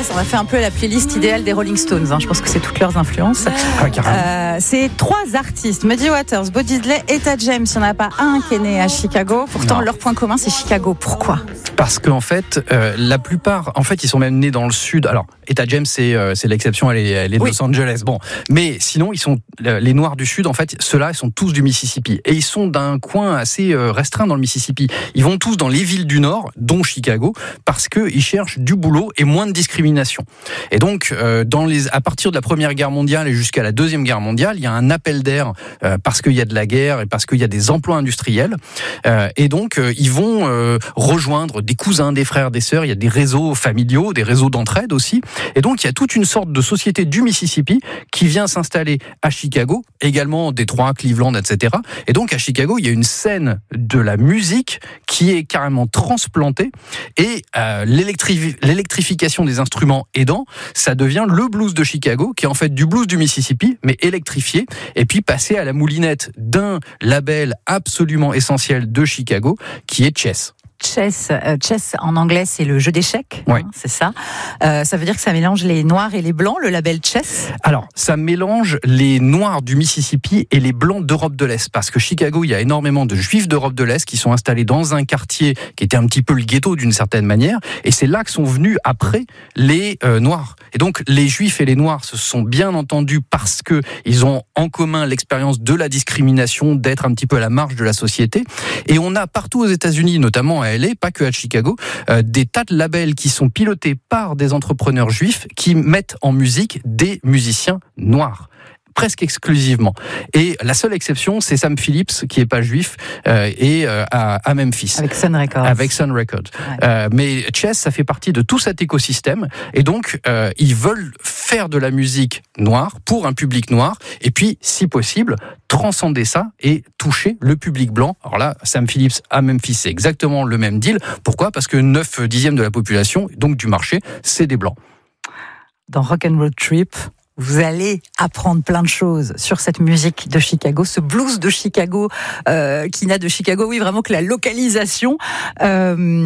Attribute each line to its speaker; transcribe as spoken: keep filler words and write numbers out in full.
Speaker 1: Là, on a fait un peu la playlist idéale des Rolling Stones. Hein. Je pense que c'est toutes leurs influences.
Speaker 2: Ah, carrément.
Speaker 1: Euh, c'est trois artistes, Muddy Waters, Bo Diddley, Etta James. Il n'y en a pas un qui est né à Chicago. Pourtant,
Speaker 2: Non.
Speaker 1: leur point commun, c'est Chicago. Pourquoi ?
Speaker 2: Parce qu'en fait, euh, la plupart, en fait, ils sont même nés dans le sud. Alors, Etta James, c'est, euh, c'est l'exception, elle est, elle est de
Speaker 1: Oui.
Speaker 2: Los Angeles. Bon, mais sinon, ils sont les Noirs du Sud. En fait, ceux-là, ils sont tous du Mississippi et ils sont d'un coin assez euh, restreint dans le Mississippi. Ils vont tous dans les villes du Nord, dont Chicago, parce que ils cherchent du boulot et moins de discrimination. Et donc, euh, dans les, à partir de la Première Guerre mondiale et jusqu'à la Deuxième Guerre mondiale, il y a un appel d'air euh, parce qu'il y a de la guerre et parce qu'il y a des emplois industriels. Euh, et donc, euh, ils vont euh, rejoindre des cousins, des frères, des sœurs. Il y a des réseaux familiaux, des réseaux d'entraide aussi. Et donc, il y a toute une sorte de société du Mississippi qui vient s'installer à Chicago, également Détroit, Cleveland, et cetera. Et donc, à Chicago, il y a une scène de la musique qui est carrément transplantée. Et euh, l'électri- l'électrification des instruments aidant, ça devient le blues de Chicago, qui est en fait du blues du Mississippi, mais électrifié. Et puis, passé à la moulinette d'un label absolument essentiel de Chicago, qui est Chess.
Speaker 1: Chess, euh, chess en anglais, c'est le jeu d'échecs,
Speaker 2: Ouais.
Speaker 1: hein, c'est ça. Euh, ça veut dire que ça mélange les noirs et les blancs, le label Chess.
Speaker 2: Alors, ça mélange les Noirs du Mississippi et les Blancs d'Europe de l'Est. Parce que Chicago, il y a énormément de Juifs d'Europe de l'Est qui sont installés dans un quartier qui était un petit peu le ghetto d'une certaine manière. Et c'est là que sont venus après les euh, Noirs. Et donc, les Juifs et les Noirs se sont bien entendus parce que ils ont en commun l'expérience de la discrimination, d'être un petit peu à la marge de la société. Et on a partout aux États-Unis, notamment à L A, pas que à Chicago, euh, des tas de labels qui sont pilotés par des entrepreneurs juifs qui mettent en musique des musiciens noirs. Presque exclusivement. Et la seule exception, c'est Sam Phillips, qui est pas juif, euh, et euh, à, à Memphis.
Speaker 1: Avec Sun Records.
Speaker 2: Avec Sun Records.
Speaker 1: Ouais.
Speaker 2: Euh, mais Chess, ça fait partie de tout cet écosystème. Et donc, euh, ils veulent faire de la musique noire pour un public noir. Et puis, si possible, transcender ça et toucher le public blanc. Alors là, Sam Phillips à Memphis, c'est exactement le même deal. Pourquoi ? Parce que neuf dixièmes de la population, donc du marché, c'est des blancs.
Speaker 1: Dans Rock'n'Roll Trip, vous allez apprendre plein de choses sur cette musique de Chicago, ce blues de Chicago, euh, qui n'a de Chicago, oui, vraiment que la localisation. Euh,